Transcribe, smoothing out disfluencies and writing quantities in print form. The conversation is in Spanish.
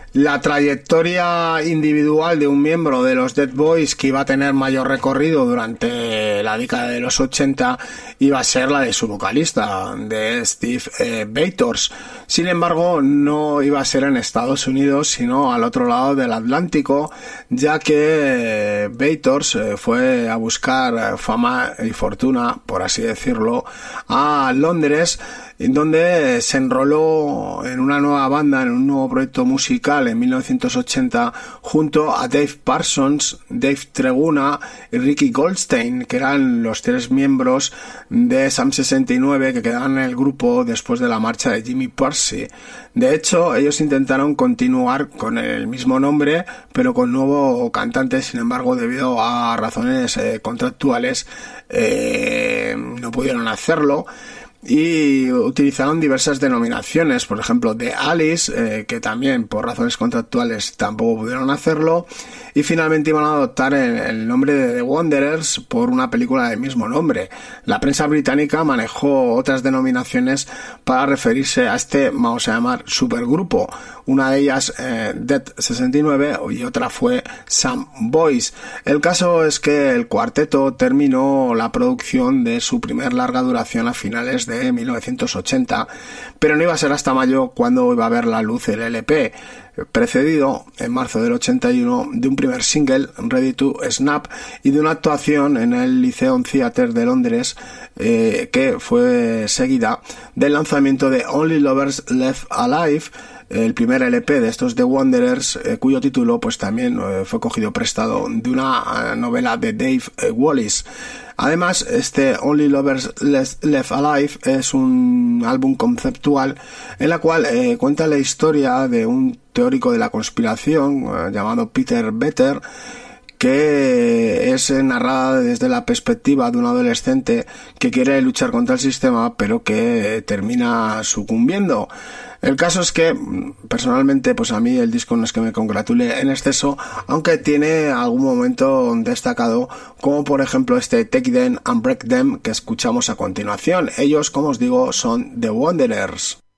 La trayectoria individual de un miembro de los Dead Boys que iba a tener mayor recorrido durante la década de los 80 iba a ser la de su vocalista, de Steve Vators. Sin embargo, no iba a ser en Estados Unidos, sino al otro lado del Atlántico, ya que Vators fue a buscar fama y fortuna, por así decirlo, a Londres, en donde se enroló en una nueva banda, en un nuevo proyecto musical en 1980 junto a Dave Parsons, Dave Treguna y Ricky Goldstein, que eran los tres miembros de Sam 69 que quedaban en el grupo después de la marcha de Jimmy Pursey. De hecho, ellos intentaron continuar con el mismo nombre, pero con nuevo cantante. Sin embargo, debido a razones contractuales, no pudieron hacerlo. Y utilizaron diversas denominaciones, por ejemplo The Alice, que también por razones contractuales tampoco pudieron hacerlo, y finalmente iban a adoptar el nombre de The Wanderers por una película del mismo nombre. La prensa británica manejó otras denominaciones para referirse a este, vamos a llamar, supergrupo, una de ellas Dead 69 y otra fue Sam Boys. El caso es que el cuarteto terminó la producción de su primer larga duración a finales de 1980, pero no iba a ser hasta mayo cuando iba a ver la luz el LP, precedido en marzo del 81 de un primer single, Ready to Snap, y de una actuación en el Lyceum Theatre de Londres, que fue seguida del lanzamiento de Only Lovers Left Alive, el primer LP de estos The Wanderers, cuyo título pues también fue cogido prestado de una novela de Dave Wallis. Además, este Only Lovers Left Alive es un álbum conceptual en la cual cuenta la historia de un teórico de la conspiración llamado Peter Vetter, que es narrada desde la perspectiva de un adolescente que quiere luchar contra el sistema pero que termina sucumbiendo. El caso es que personalmente pues a mí el disco no es que me congratule en exceso, aunque tiene algún momento destacado, como por ejemplo este Take Them and Break Them que escuchamos a continuación. Ellos, como os digo, son The Wanderers.